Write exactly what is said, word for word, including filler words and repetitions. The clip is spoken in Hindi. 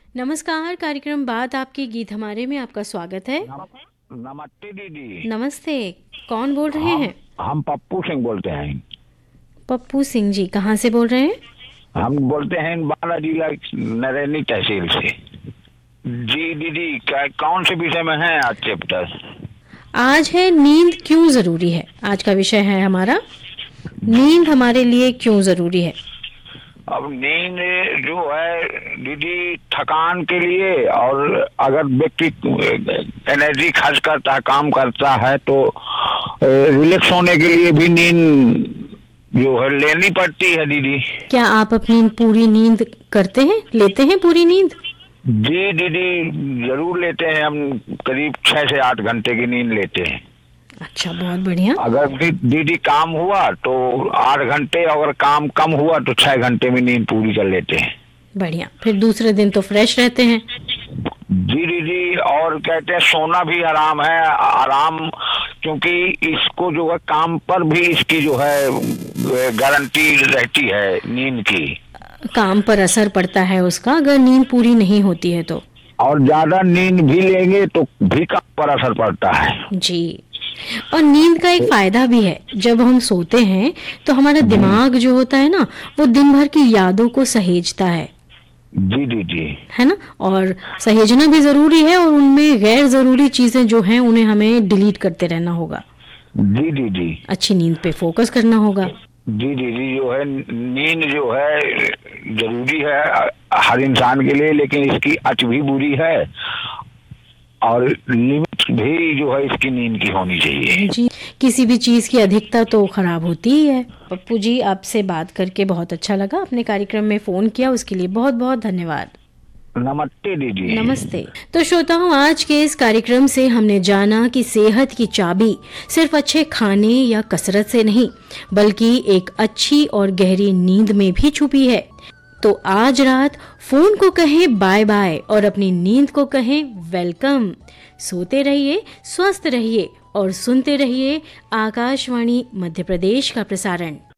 नमस्कार, कार्यक्रम बात आपके गीत हमारे में आपका स्वागत है। नम- नमस्ते दीदी। नमस्ते, कौन बोल रहे हम हैं? हम पप्पू सिंह बोलते हैं। पप्पू सिंह जी, कहाँ से बोल रहे हैं? हम बोलते हैं बाला जिला नरैनी तहसील से। जी दीदी, क्या कौन से विषय में है आज चैप्टर? आज है नींद क्यों जरूरी है। आज का विषय है हमारा नींद हमारे लिए क्यों जरूरी है। अब नींद जो है दीदी, थकान के लिए, और अगर व्यक्ति एनर्जी खर्च करता है, काम करता है, तो रिलैक्स होने के लिए भी नींद जो है लेनी पड़ती है दीदी। क्या आप अपनी पूरी नींद करते हैं, लेते हैं पूरी नींद? जी दीदी, जरूर लेते हैं। हम करीब छह से आठ घंटे की नींद लेते हैं। अच्छा, बहुत बढ़िया। अगर दी, दीदी काम हुआ तो आठ घंटे, अगर काम कम हुआ तो छह घंटे में नींद पूरी कर लेते हैं। बढ़िया, फिर दूसरे दिन तो फ्रेश रहते हैं। जी दीदी, और कहते हैं सोना भी आराम है। आराम, क्योंकि इसको जो है काम पर भी इसकी जो है गारंटी रहती है नींद की। काम पर असर पड़ता है उसका, अगर नींद पूरी नहीं होती है तो। और ज्यादा नींद भी लेंगे तो भी काम पर असर पड़ता है। जी, और नींद का एक फायदा भी है। जब हम सोते हैं तो हमारा दिमाग जो होता है ना, वो दिन भर की यादों को सहेजता है जी दीदी, है ना। और सहेजना भी जरूरी है, और उनमें गैर जरूरी चीजें जो हैं उन्हें हमें डिलीट करते रहना होगा। जी दीदी, अच्छी नींद पे फोकस करना होगा। जी दीदी, जो है नींद जो है जरूरी है हर इंसान के लिए, लेकिन इसकी अच भी बुरी है, और लिमिट भी जो है इसकी नींद की होनी चाहिए। जी, किसी भी चीज की अधिकता तो खराब होती ही है। पप्पू जी, आपसे बात करके बहुत अच्छा लगा। अपने कार्यक्रम में फोन किया उसके लिए बहुत बहुत धन्यवाद। नमस्ते दीदी। नमस्ते। तो श्रोताओं, आज के इस कार्यक्रम से हमने जाना कि सेहत की चाबी सिर्फ अच्छे खाने या कसरत से नहीं, बल्कि एक अच्छी और गहरी नींद में भी छुपी है। तो आज रात फोन को कहें बाय बाय और अपनी नींद को कहें वेलकम। सोते रहिए, स्वस्थ रहिए और सुनते रहिए आकाशवाणी मध्य प्रदेश का प्रसारण।